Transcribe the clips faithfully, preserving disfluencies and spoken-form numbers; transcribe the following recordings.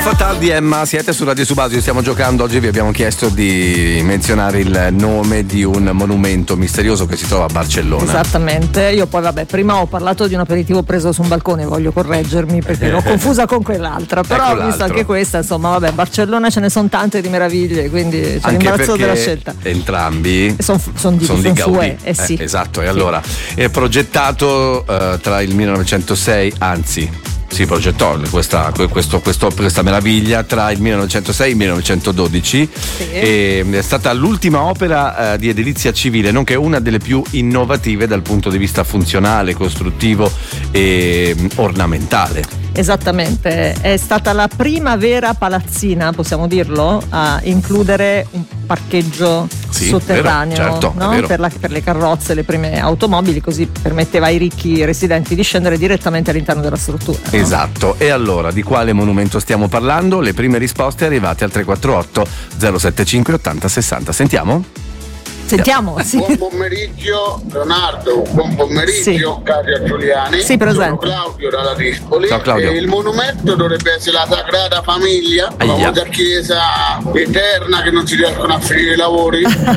Fatal di Emma, siete su Radio Subasio, stiamo giocando. Oggi vi abbiamo chiesto di menzionare il nome di un monumento misterioso che si trova a Barcellona. Esattamente, io poi vabbè, prima ho parlato di un aperitivo preso su un balcone, voglio correggermi perché l'ho confusa con quell'altra, però ecco ho visto anche questa, insomma vabbè, Barcellona ce ne sono tante di meraviglie, quindi c'è l'imbarazzo della scelta. Entrambi sono son di, son son di Gaudì, sue, eh, sì. eh, esatto, e sì. allora è progettato uh, tra il millenovecentosei, anzi si progettò questa, questo, questo, questa meraviglia tra il millenovecentosei e il millenovecentododici, sì. E è stata l'ultima opera uh, di edilizia civile, nonché una delle più innovative dal punto di vista funzionale, costruttivo e um, ornamentale. Esattamente, è stata la prima vera palazzina, possiamo dirlo, a includere un parcheggio sì, sotterraneo, vero, certo, no? per, la, per le carrozze, le prime automobili, così permetteva ai ricchi residenti di scendere direttamente all'interno della struttura. No? Esatto, e allora di quale monumento stiamo parlando? Le prime risposte arrivate al tre quattro otto zero sette cinque ottanta sessanta. Sentiamo? Sentiamo, sì. Buon pomeriggio Leonardo, buon pomeriggio sì. Caria Giuliani. Sì, presente. Sono Claudio dalla Dispoli. Ciao Claudio. E il monumento dovrebbe essere la Sagrada Famiglia, la famosa chiesa eterna che non si riescono a finire i lavori.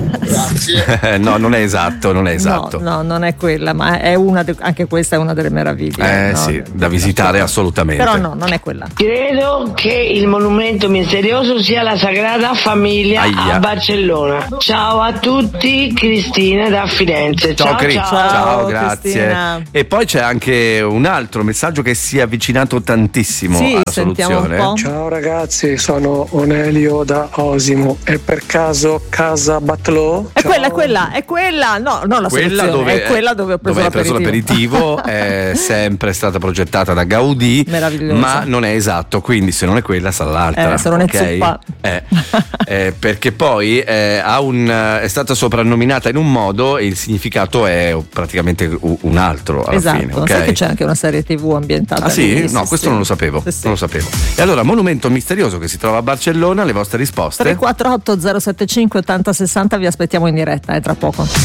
Grazie. No, non è esatto, non è esatto. No, no, non è quella, ma è una de- anche questa è una delle meraviglie. Eh no? sì, da visitare assolutamente. Però no, non è quella. Credo che il monumento misterioso sia la Sagrada Famiglia Aia. a Barcellona. Ciao a tutti. Cristina da Firenze. Ciao, Ciao, Cri- ciao. ciao, Ciao, grazie. Cristina. E poi c'è anche un altro messaggio che si è avvicinato tantissimo sì, alla sentiamo soluzione. un po'. Ciao ragazzi, sono Onelio da Osimo. È per caso Casa Batlló? È quella, è quella, è quella. No, no, la Quella soluzione dove, è quella dove ho preso dove hai preso l'aperitivo. l'aperitivo è sempre stata progettata da Gaudì, Meravigliosa. ma non è esatto, quindi se non è quella sarà l'altra. Eh, se non è okay? zuppa. Eh, eh, perché poi eh, ha un, è stata soprannominata in un modo e il significato è praticamente un altro alla esatto, fine. Okay? sai che c'è anche una serie tivù ambientata Ah sì? lì, No, sì, questo sì. non lo sapevo, Sì, sì. non lo sapevo. E allora, monumento misterioso che si trova a Barcellona, le vostre risposte? tre quattro otto zero sette cinque ottanta sessanta, vi aspettiamo in diretta, eh, tra poco.